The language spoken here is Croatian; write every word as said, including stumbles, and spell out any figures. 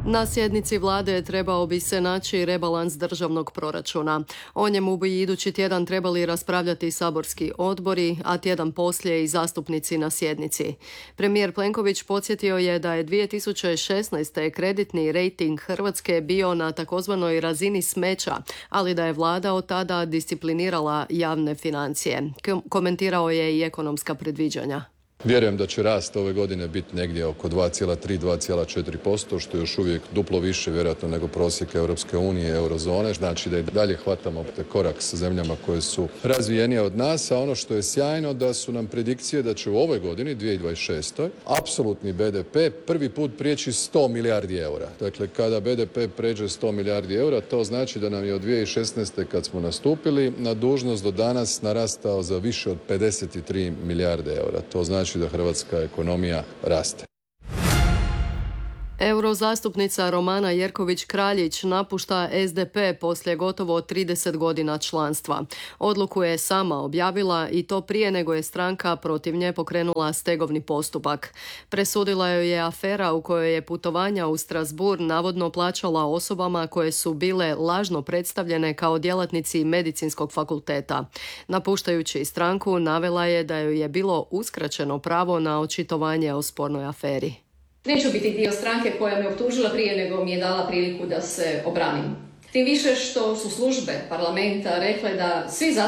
Na sjednici vlade trebao bi se naći rebalans državnog proračuna. O njemu bi idući tjedan trebali raspravljati saborski odbori, a tjedan poslije i zastupnici na sjednici. Premijer Plenković podsjetio je da je dvije tisuće šesnaeste. kreditni rejting Hrvatske bio na takozvanoj razini smeća, ali da je vlada od tada disciplinirala javne financije. Komentirao je i ekonomska predviđanja. Vjerujem da će rast ove godine biti negdje oko dva zarez tri do dva zarez četiri posto, što je još uvijek duplo više vjerojatno nego prosjek Europske unije i eurozone. Znači da i dalje hvatamo korak sa zemljama koje su razvijenije od nas, a ono što je sjajno da su nam predikcije da će u ovoj godini, dvije tisuće dvadeset šeste. apsolutni be de pe prvi put prijeći sto milijardi eura. Dakle, kada be de pe pređe sto milijardi eura, to znači da nam je od dvije tisuće šesnaeste. kad smo nastupili na dužnost do danas narastao za više od pedeset tri milijarde eura. To znači da hrvatska ekonomija raste. Eurozastupnica Romana Jerković-Kraljić napušta es de pe poslije gotovo trideset godina članstva. Odluku je sama objavila i to prije nego je stranka protiv nje pokrenula stegovni postupak. Presudila joj je afera u kojoj je putovanja u Strasbourg navodno plaćala osobama koje su bile lažno predstavljene kao djelatnici medicinskog fakulteta. Napuštajući stranku navela je da joj je bilo uskraćeno pravo na očitovanje o spornoj aferi. Neću biti dio stranke koja me optužila prije nego mi je dala priliku da se obranim. Tim više što su službe parlamenta rekle da svi